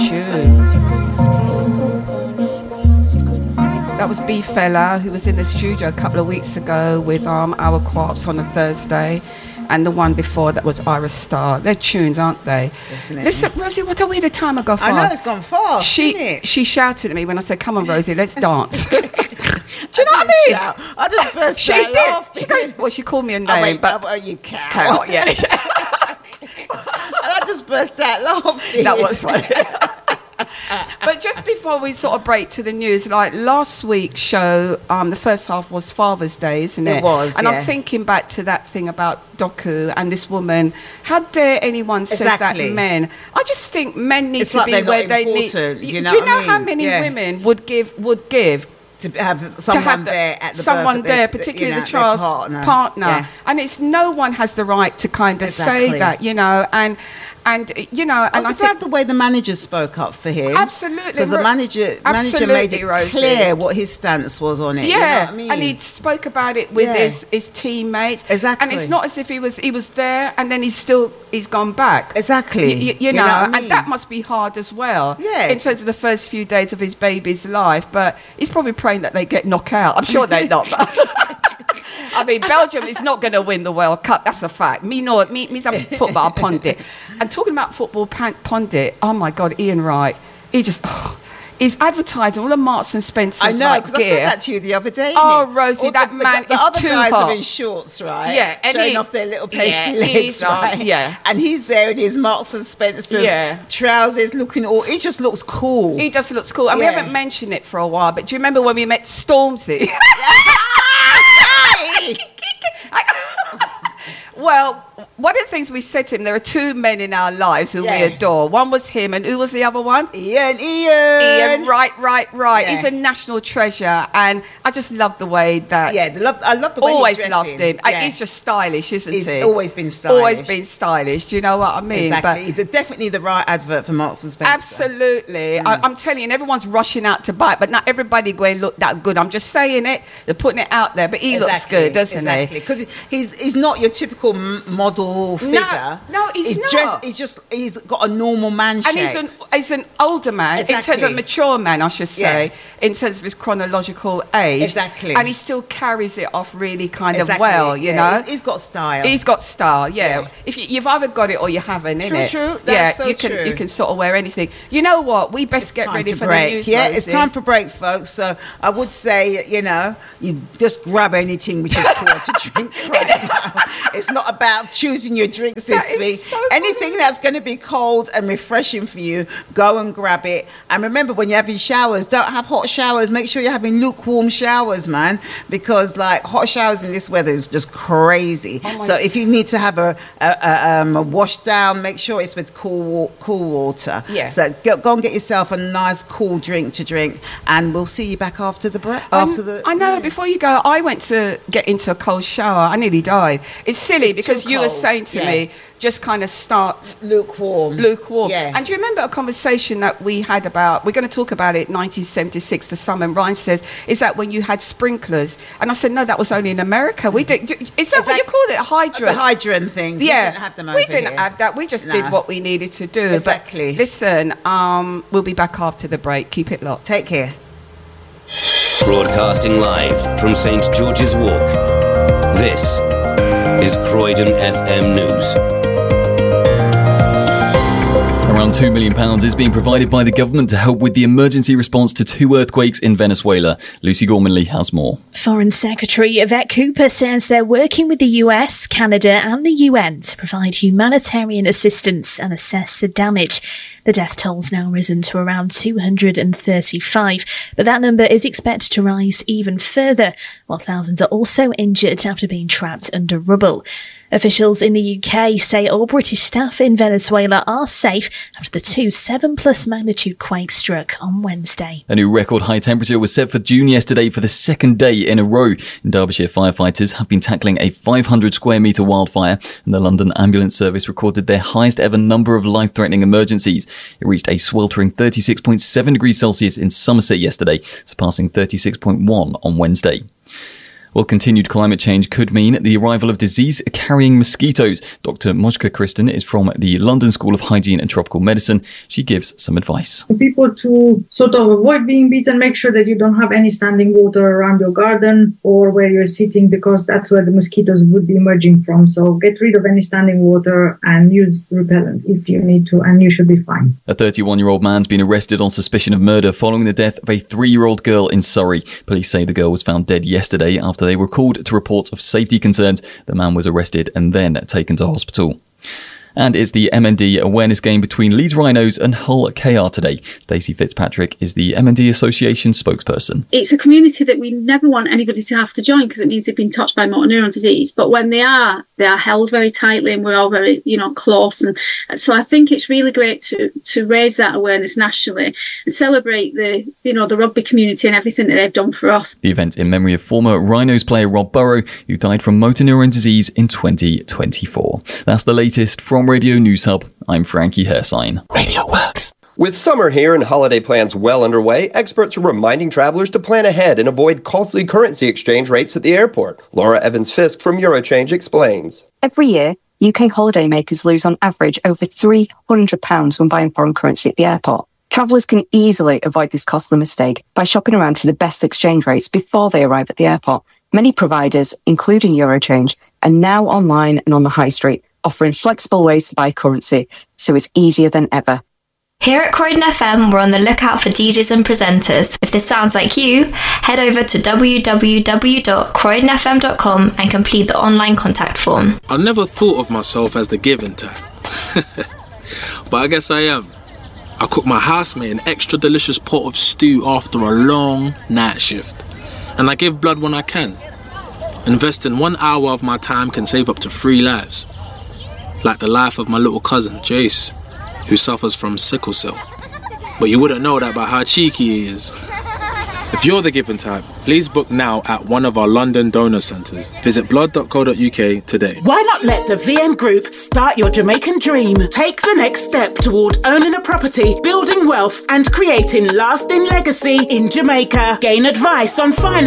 tune. That was B Fella, who was in the studio a couple of weeks ago with our co-ops on a Thursday. And the one before that was Ira Star. They're tunes, aren't they? Definitely. Listen, Rosie, what a weird time I got far. I know, it's gone fast, isn't it? She shouted at me when I said, come on, Rosie, let's dance. Do you know what I mean? Shout. I just burst She out laughing. did. She called me a name. Oh, wait, but you cow. cow, yeah. And I just burst out laughing. That was funny. But just before we sort of break to the news, like last week's show, the first half was Father's Day, isn't it? It was, and yeah. I'm thinking back to that thing about Doku and this woman. How dare anyone says Exactly. that men? I just think men need It's to like be they're not where they need. important, you know Do you what know I how mean? many Yeah. women would give to have someone there at the someone birth of there, their, particularly you know, the child's their partner. Yeah. And it's no one has the right to kind of say Exactly. that, you know, and you know, and I I was think glad the way the manager spoke up for him. Absolutely. Because the manager made Absolutely, it Rosie. clear what his stance was on it. Yeah, You know what I mean? and he spoke about it with Yeah. his teammates. Exactly. And it's not as if he was there and then he's gone back. Exactly. You know, what I mean? and that must be hard as well. Yeah. In terms of the first few days of his baby's life, but he's probably praying that they get knocked out. I'm sure they're not. I mean, Belgium is not going to win the World Cup. That's a fact. Me's a football pundit. And talking about football pundit, oh my God, Ian Wright, he just... he's advertising all of Marks and Spencer's I know, because I gear. said that to you the other day. Oh, innit? Rosie, All that man the is other too guys hot. are in shorts, right? Yeah, and showing he- off their little pasty yeah, legs, he's on, right? yeah. And he's there in his Marks and Spencer's Yeah. trousers, looking all. He just looks cool. He does look cool. And we Yeah. haven't mentioned it for a while, but do you remember when we met Stormzy? Hey! Well, one of the things we said to him, there are two men in our lives who we Yeah. adore. One was him, and who was the other one? Ian. Ian, right. Yeah. He's a national treasure, and I just love the way that... Yeah, I love the way Always he dressed loved him. Yeah. He's just stylish, isn't He's he? always been stylish. Always been stylish. Do you know what I mean? Exactly. He's definitely the right advert for Marks and Spencer. Absolutely. I'm telling you, and everyone's rushing out to buy it, but not everybody going look that good. I'm just saying it. They're putting it out there, but he looks good, doesn't Exactly. Because he's not your typical model figure. No, he's not. He's got a normal man shape. And he's an older man, in terms Exactly. of mature man, I should say, Yeah. in terms of his chronological age. Exactly. And he still carries it off really kind Exactly. of well, you Yeah, know. He's got style. He's got style, yeah. Yeah. If you've either got it or you haven't, True, innit? true. Yeah, That's so you can true. you can sort of wear anything. You know what? We best get Time ready to for break. the news. Yeah, it's Rosie. time for break, folks. So I would say, you just grab anything which is cool to drink right now. It's not about choosing your drinks this That is week. so Anything that's going to be cold and refreshing for you, go and grab it. And remember, when you're having showers, don't have hot showers. Make sure you're having lukewarm showers, man, because like hot showers in this weather is just crazy. So if you need to have a wash down, make sure it's with cool water. Yeah. So go and get yourself a nice cool drink to drink, and we'll see you back after the break. I know. Before you go, I went to get into a cold shower. I nearly died. It's silly It's because too you were cold, saying to yeah. me, just kind of start lukewarm. Yeah. And do you remember a conversation that we had about, we're going to talk about it, 1976, the summer, and Ryan says, is that when you had sprinklers? And I said, no, that was only in America. We did. Is that what you call it? Hydrant? The hydrant things. Yeah. We didn't have them over We didn't here. have that. We just did Nah. what we needed to do. Exactly. But listen, we'll be back after the break. Keep it locked. Take care. Broadcasting live from St. George's Walk. This is Croydon FM News. Around £2 million is being provided by the government to help with the emergency response to 2 earthquakes in Venezuela. Lucy Gormanley has more. Foreign Secretary Yvette Cooper says they're working with the US, Canada and the UN to provide humanitarian assistance and assess the damage. The death toll's now risen to around 235, but that number is expected to rise even further, while thousands are also injured after being trapped under rubble. Officials in the UK say all British staff in Venezuela are safe after the 2 7+ magnitude quakes struck on Wednesday. A new record high temperature was set for June yesterday for the second day in a row. In Derbyshire, firefighters have been tackling a 500 square metre wildfire, and the London Ambulance Service recorded their highest ever number of life-threatening emergencies. It reached a sweltering 36.7 degrees Celsius in Somerset yesterday, surpassing 36.1 on Wednesday. Well, continued climate change could mean the arrival of disease-carrying mosquitoes. Dr. Mojka Kristen is from the London School of Hygiene and Tropical Medicine. She gives some advice. For people to sort of avoid being bitten, make sure that you don't have any standing water around your garden or where you're sitting, because that's where the mosquitoes would be emerging from. So get rid of any standing water and use repellent if you need to, and you should be fine. A 31-year-old man's been arrested on suspicion of murder following the death of a 3-year-old girl in Surrey. Police say the girl was found dead yesterday after they were called to reports of safety concerns. The man was arrested and then taken to hospital. And it's the MND awareness game between Leeds Rhinos and Hull KR today. Stacey Fitzpatrick is the MND Association spokesperson. It's a community that we never want anybody to have to join because it means they've been touched by motor neuron disease. But when they are held very tightly and we're all very, close. And so I think it's really great to raise that awareness nationally and celebrate the rugby community and everything that they've done for us. The event in memory of former Rhinos player Rob Burrow, who died from motor neuron disease in 2024. That's the latest from Radio News Hub. I'm Frankie Hersign. Radio Works. With summer here and holiday plans well underway, experts are reminding travelers to plan ahead and avoid costly currency exchange rates at the airport. Laura Evans-Fisk from Eurochange explains. Every year, UK holidaymakers lose on average over £300 when buying foreign currency at the airport. Travellers can easily avoid this costly mistake by shopping around for the best exchange rates before they arrive at the airport. Many providers, including Eurochange, are now online and on the high street, offering flexible ways to buy currency, so it's easier than ever. Here at Croydon FM, we're on the lookout for DJs and presenters. If this sounds like you, head over to www.croydonfm.com and complete the online contact form. I never thought of myself as the giving type, but I guess I am. I cook my housemate an extra delicious pot of stew after a long night shift, and I give blood when I can. Investing 1 hour of my time can save up to 3 lives. Like the life of my little cousin, Jace, who suffers from sickle cell. But you wouldn't know that by how cheeky he is. If you're the giving type, please book now at one of our London donor centres. Visit blood.co.uk today. Why not let the VM Group start your Jamaican dream? Take the next step toward owning a property, building wealth and creating lasting legacy in Jamaica. Gain advice on finance